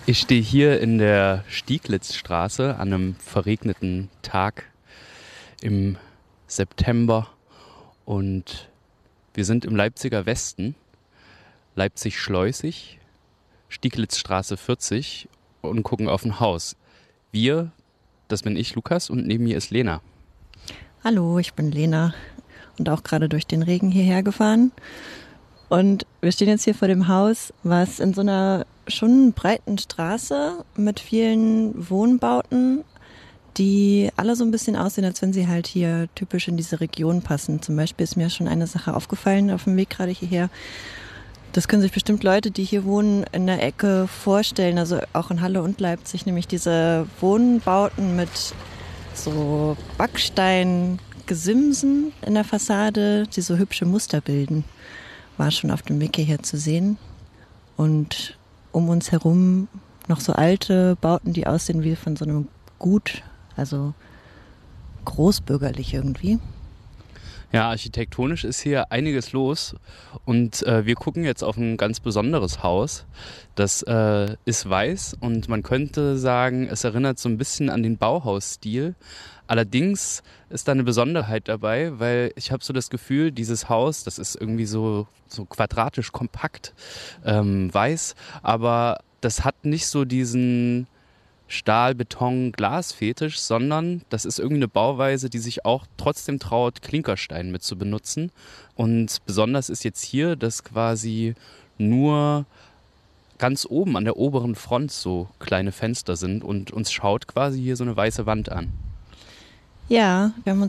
Ich stehe hier in der Stieglitzstraße an einem verregneten Tag im September und wir sind im Leipziger Westen, Leipzig-Schleusig, Stieglitzstraße 40 und gucken auf ein Haus. Wir, das bin ich, Lukas, und neben mir ist Lena. Hallo, ich bin Lena und auch gerade durch den Regen hierher gefahren. Und wir stehen jetzt hier vor dem Haus, was in so einer schon breiten Straße mit vielen Wohnbauten, die alle so ein bisschen aussehen, als wenn sie halt hier typisch in diese Region passen. Zum Beispiel ist mir schon eine Sache aufgefallen auf dem Weg gerade hierher. Das können sich bestimmt Leute, die hier wohnen, in der Ecke vorstellen, also auch in Halle und Leipzig, nämlich diese Wohnbauten mit so Backsteingesimsen in der Fassade, die so hübsche Muster bilden. War schon auf dem Weg hierher zu sehen. Und um uns herum noch so alte Bauten, die aussehen wie von so einem Gut, also großbürgerlich irgendwie. Ja, architektonisch ist hier einiges los und wir gucken jetzt auf ein ganz besonderes Haus. Das ist weiß und man könnte sagen, es erinnert so ein bisschen an den Bauhausstil. Allerdings ist da eine Besonderheit dabei, weil ich habe so das Gefühl, dieses Haus, das ist irgendwie so quadratisch kompakt, weiß, aber das hat nicht so diesen Stahl, Beton, Glas-Fetisch, sondern das ist irgendwie eine Bauweise, die sich auch trotzdem traut, Klinkerstein mit zu benutzen. Und besonders ist jetzt hier, dass quasi nur ganz oben an der oberen Front so kleine Fenster sind und uns schaut quasi hier so eine weiße Wand an. Ja, wir haben